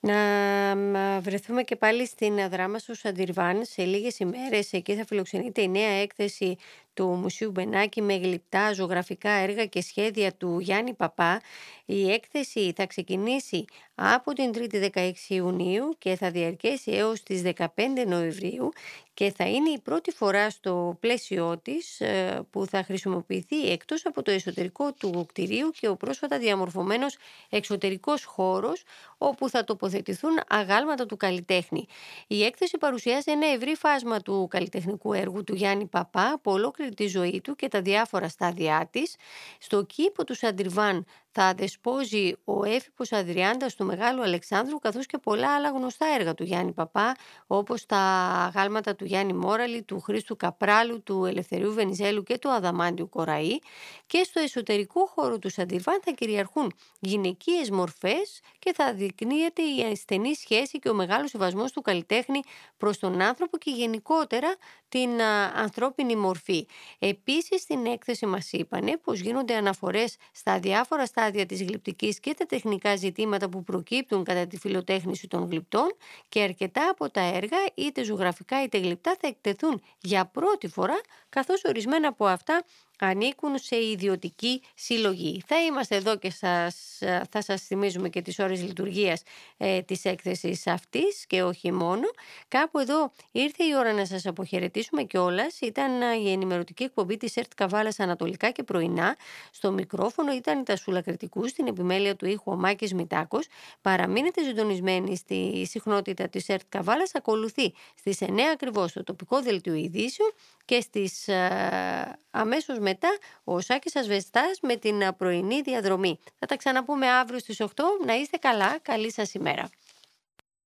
Να βρεθούμε και πάλι στην δράμα στο Σαντιρβάν σε λίγες ημέρες. Εκεί θα φιλοξενείται η νέα έκθεση του Μουσείου Μπενάκη με γλυπτά ζωγραφικά έργα και σχέδια του Γιάννη Παπά. Η έκθεση θα ξεκινήσει από την 3η 16 Ιουνίου και θα διαρκέσει έως τις 15 Νοεμβρίου και θα είναι η πρώτη φορά στο πλαίσιό της που θα χρησιμοποιηθεί εκτός από το εσωτερικό του κτηρίου και ο πρόσφατα διαμορφωμένος εξωτερικός χώρος όπου θα τοποθετηθούν αγάλματα του καλλιτέχνη. Η έκθεση παρουσιάζει ένα ευρύ φάσμα του καλλιτεχνικού έργου του Γιάννη Παπά από ολόκληρη τη ζωή του και τα διάφορα στάδια της. Στο κήπο του Σαντιρβάν θα δεσπόζει ο έφυπος Αδριάντας του Μεγάλου Αλεξάνδρου καθώς και πολλά άλλα γνωστά έργα του Γιάννη Παπά όπως τα αγάλματα του Γιάννη Μόραλη, του Χρήστου Καπράλου, του Ελευθερίου Βενιζέλου και του Αδαμάντιου Κοραή. Και στο εσωτερικό χώρο του Σαντιρβάν θα κυριαρχούν γυναικείες μορφές και θα δεικνύεται η στενή σχέση και ο μεγάλος σεβασμός του καλλιτέχνη προς τον άνθρωπο και γενικότερα την ανθρώπινη μορφή. Επίσης στην έκθεση μας είπανε πως γίνονται αναφορές στα διάφορα στάδια της γλυπτικής και τα τεχνικά ζητήματα που προκύπτουν κατά τη φιλοτέχνηση των γλυπτών και αρκετά από τα έργα είτε ζωγραφικά είτε γλυπτά θα εκτεθούν για πρώτη φορά καθώς ορισμένα από αυτά ανήκουν σε ιδιωτική συλλογή. Θα είμαστε εδώ και θα σας θυμίζουμε και τις ώρες λειτουργίας της έκθεσης αυτής και όχι μόνο. Κάπου εδώ ήρθε η ώρα να σας αποχαιρετήσουμε κιόλας. Ήταν η ενημερωτική εκπομπή της ΕΡΤ Καβάλας Ανατολικά και Πρωινά. Στο μικρόφωνο ήταν η Τασούλα Κρητικού, στην επιμέλεια του ήχου ο Μάκης Μητάκος. Παραμείνετε συντονισμένοι στη συχνότητα της ΕΡΤ Καβάλας. Ακολουθεί στις 9 ακριβώς το τοπικό δελτίο ειδήσεων και αμέσως μετά ο Σάκης Ασβεστάς με την πρωινή διαδρομή. Θα τα ξαναπούμε αύριο στις 8. Να είστε καλά. Καλή σας ημέρα.